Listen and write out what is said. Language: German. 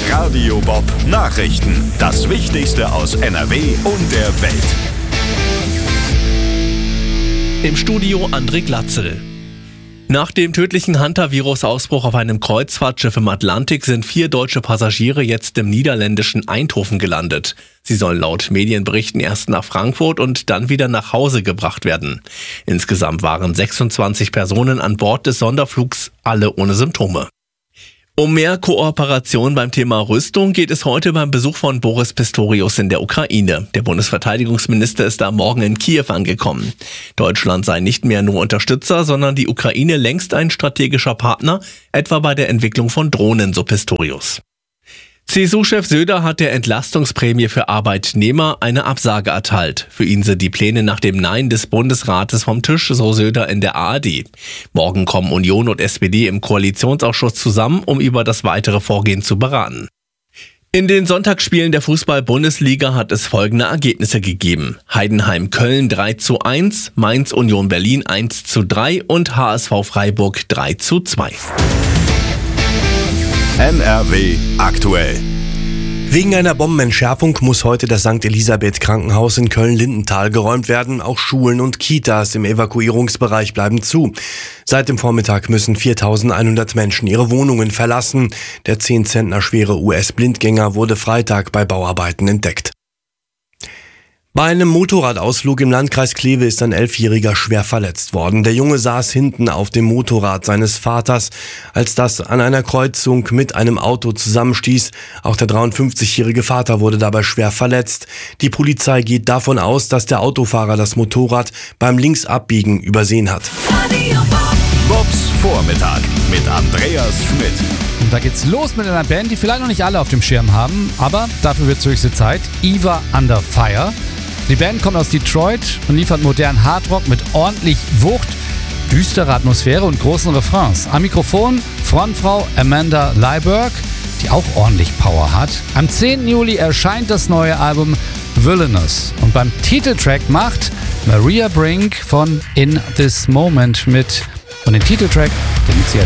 Radio Bob Nachrichten. Das Wichtigste aus NRW und der Welt. Im Studio André Glatzel. Nach dem tödlichen Hantavirus-Ausbruch auf einem Kreuzfahrtschiff im Atlantik sind 4 deutsche Passagiere jetzt im niederländischen Eindhoven gelandet. Sie sollen laut Medienberichten erst nach Frankfurt und dann wieder nach Hause gebracht werden. Insgesamt waren 26 Personen an Bord des Sonderflugs, alle ohne Symptome. Um mehr Kooperation beim Thema Rüstung geht es heute beim Besuch von Boris Pistorius in der Ukraine. Der Bundesverteidigungsminister ist am Morgen in Kiew angekommen. Deutschland sei nicht mehr nur Unterstützer, sondern die Ukraine längst ein strategischer Partner, etwa bei der Entwicklung von Drohnen, so Pistorius. CSU-Chef Söder hat der Entlastungsprämie für Arbeitnehmer eine Absage erteilt. Für ihn sind die Pläne nach dem Nein des Bundesrates vom Tisch, so Söder in der ARD. Morgen kommen Union und SPD im Koalitionsausschuss zusammen, um über das weitere Vorgehen zu beraten. In den Sonntagsspielen der Fußball-Bundesliga hat es folgende Ergebnisse gegeben. Heidenheim-Köln 3:1, Mainz-Union Berlin 1:3 und HSV Freiburg 3:2. NRW aktuell. Wegen einer Bombenentschärfung muss heute das St. Elisabeth Krankenhaus in Köln-Lindenthal geräumt werden. Auch Schulen und Kitas im Evakuierungsbereich bleiben zu. Seit dem Vormittag müssen 4.100 Menschen ihre Wohnungen verlassen. Der 10 Zentner schwere US-Blindgänger wurde Freitag bei Bauarbeiten entdeckt. Bei einem Motorradausflug im Landkreis Kleve ist ein 11-Jähriger schwer verletzt worden. Der Junge saß hinten auf dem Motorrad seines Vaters, als das an einer Kreuzung mit einem Auto zusammenstieß. Auch der 53-jährige Vater wurde dabei schwer verletzt. Die Polizei geht davon aus, dass der Autofahrer das Motorrad beim Linksabbiegen übersehen hat. Bobs Vormittag mit Andreas Schmidt. Und da geht's los mit einer Band, die vielleicht noch nicht alle auf dem Schirm haben, aber dafür wird's höchste Zeit. Eva Under Fire. Die Band kommt aus Detroit und liefert modernen Hardrock mit ordentlich Wucht, düsterer Atmosphäre und großen Refrains. Am Mikrofon Frontfrau Amanda Leiberg, die auch ordentlich Power hat. Am 10. Juli erscheint das neue Album Villainous. Und beim Titeltrack macht Maria Brink von In This Moment mit. Und den Titeltrack, den sie